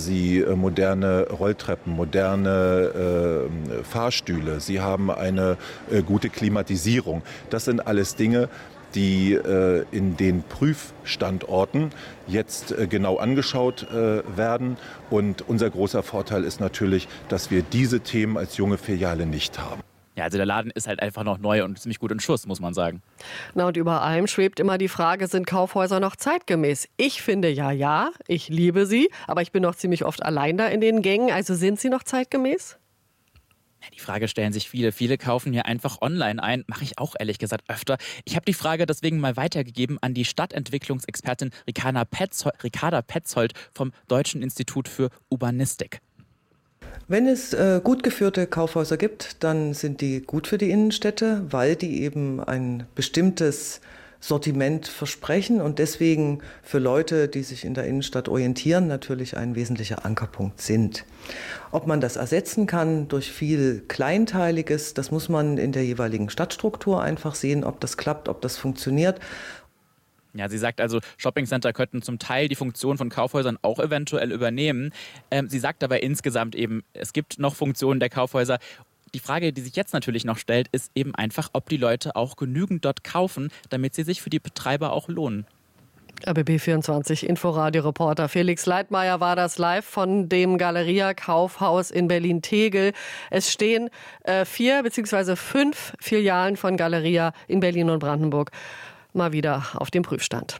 Sie moderne Rolltreppen, moderne Fahrstühle, Sie haben eine gute Klimatisierung. Das sind alles Dinge, die in den Prüfstandorten jetzt genau angeschaut werden. Und unser großer Vorteil ist natürlich, dass wir diese Themen als junge Filiale nicht haben. Ja, also der Laden ist halt einfach noch neu und ziemlich gut in Schuss, muss man sagen. Na, und über allem schwebt immer die Frage, sind Kaufhäuser noch zeitgemäß? Ich finde ja, ich liebe sie, aber ich bin noch ziemlich oft allein da in den Gängen. Also sind sie noch zeitgemäß? Die Frage stellen sich viele. Viele kaufen hier einfach online ein. Mache ich auch ehrlich gesagt öfter. Ich habe die Frage deswegen mal weitergegeben an die Stadtentwicklungsexpertin Ricarda Petzold vom Deutschen Institut für Urbanistik. Wenn es gut geführte Kaufhäuser gibt, dann sind die gut für die Innenstädte, weil die eben ein bestimmtes Sortiment versprechen und deswegen für Leute, die sich in der Innenstadt orientieren, natürlich ein wesentlicher Ankerpunkt sind. Ob man das ersetzen kann durch viel Kleinteiliges, das muss man in der jeweiligen Stadtstruktur einfach sehen, ob das klappt, ob das funktioniert. Ja, sie sagt also, Shoppingcenter könnten zum Teil die Funktion von Kaufhäusern auch eventuell übernehmen. Sie sagt aber insgesamt eben, es gibt noch Funktionen der Kaufhäuser. Die Frage, die sich jetzt natürlich noch stellt, ist eben einfach, ob die Leute auch genügend dort kaufen, damit sie sich für die Betreiber auch lohnen. RBB24 Inforadio-Reporter Felix Leitmayr war das live von dem Galeria Kaufhaus in Berlin-Tegel. Es stehen 4 bzw. 5 Filialen von Galeria in Berlin und Brandenburg mal wieder auf dem Prüfstand.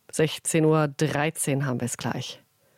16:13 Uhr haben wir es gleich.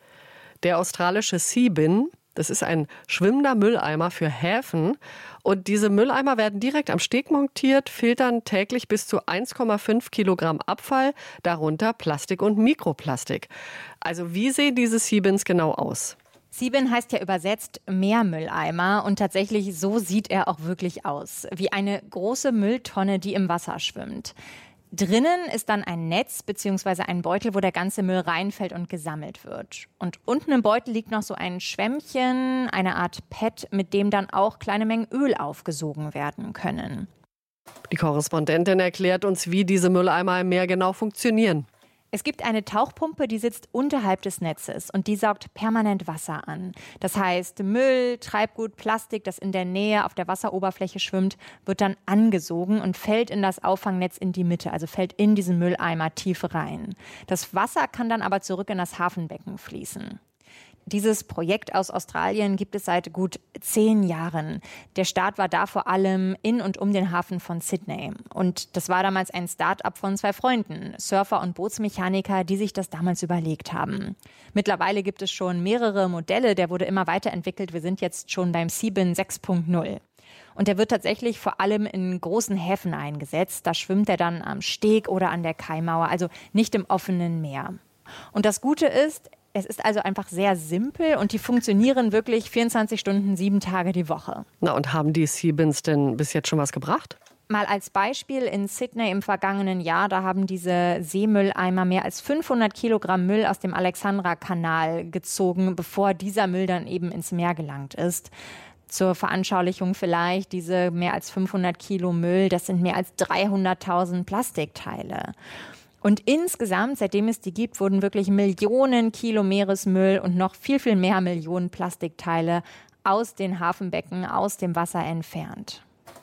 Der australische Seabin, das ist ein schwimmender Mülleimer für Häfen. Und diese Mülleimer werden direkt am Steg montiert, filtern täglich bis zu 1,5 Kilogramm Abfall, darunter Plastik und Mikroplastik. Also wie sehen diese Seabins genau aus? Seabin heißt ja übersetzt Meermülleimer und tatsächlich so sieht er auch wirklich aus. Wie eine große Mülltonne, die im Wasser schwimmt. Drinnen ist dann ein Netz bzw. ein Beutel, wo der ganze Müll reinfällt und gesammelt wird. Und unten im Beutel liegt noch so ein Schwämmchen, eine Art Pad, mit dem dann auch kleine Mengen Öl aufgesogen werden können. Die Korrespondentin erklärt uns, wie diese Mülleimer im Meer genau funktionieren. Es gibt eine Tauchpumpe, die sitzt unterhalb des Netzes und die saugt permanent Wasser an. Das heißt, Müll, Treibgut, Plastik, das in der Nähe auf der Wasseroberfläche schwimmt, wird dann angesogen und fällt in das Auffangnetz in die Mitte, also fällt in diesen Mülleimer tief rein. Das Wasser kann dann aber zurück in das Hafenbecken fließen. Dieses Projekt aus Australien gibt es seit gut 10 Jahren. Der Start war da vor allem in und um den Hafen von Sydney. Und das war damals ein Start-up von 2 Freunden, Surfer und Bootsmechaniker, die sich das damals überlegt haben. Mittlerweile gibt es schon mehrere Modelle, der wurde immer weiterentwickelt. Wir sind jetzt schon beim Seabin 6.0. Und der wird tatsächlich vor allem in großen Häfen eingesetzt. Da schwimmt er dann am Steg oder an der Kaimauer, also nicht im offenen Meer. Und das Gute ist, es ist also einfach sehr simpel und die funktionieren wirklich 24 Stunden, 7 Tage die Woche. Na, und haben die Seabins denn bis jetzt schon was gebracht? Mal als Beispiel, in Sydney im vergangenen Jahr, da haben diese Seemülleimer mehr als 500 Kilogramm Müll aus dem Alexandra-Kanal gezogen, bevor dieser Müll dann eben ins Meer gelangt ist. Zur Veranschaulichung vielleicht, diese mehr als 500 Kilo Müll, das sind mehr als 300.000 Plastikteile. Und insgesamt, seitdem es die gibt, wurden wirklich Millionen Kilo Meeresmüll und noch viel, viel mehr Millionen Plastikteile aus den Hafenbecken, aus dem Wasser entfernt.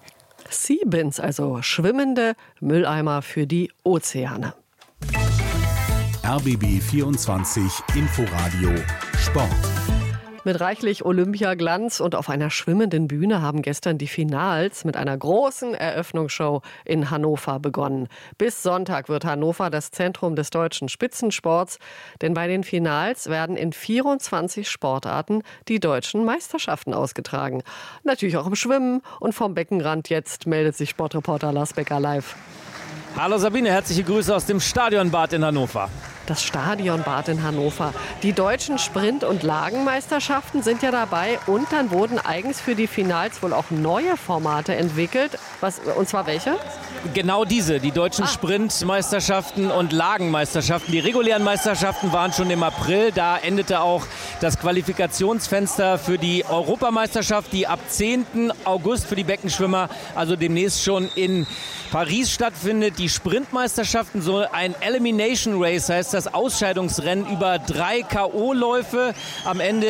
Seabins, also schwimmende Mülleimer für die Ozeane. RBB 24 Inforadio Sport. Mit reichlich Olympiaglanz und auf einer schwimmenden Bühne haben gestern die Finals mit einer großen Eröffnungsshow in Hannover begonnen. Bis Sonntag wird Hannover das Zentrum des deutschen Spitzensports, denn bei den Finals werden in 24 Sportarten die deutschen Meisterschaften ausgetragen. Natürlich auch im Schwimmen und vom Beckenrand jetzt meldet sich Sportreporter Lars Becker live. Hallo Sabine, herzliche Grüße aus dem Stadionbad in Hannover. Das Stadionbad in Hannover. Die deutschen Sprint- und Lagenmeisterschaften sind ja dabei und dann wurden eigens für die Finals wohl auch neue Formate entwickelt. Und zwar welche? Genau diese, die deutschen Sprintmeisterschaften und Lagenmeisterschaften. Die regulären Meisterschaften waren schon im April. Da endete auch das Qualifikationsfenster für die Europameisterschaft, die ab 10. August für die Beckenschwimmer, also demnächst schon in Paris stattfindet. Die Sprintmeisterschaften, so ein Elimination Race heißt das Ausscheidungsrennen über 3 K.O.-Läufe. Am Ende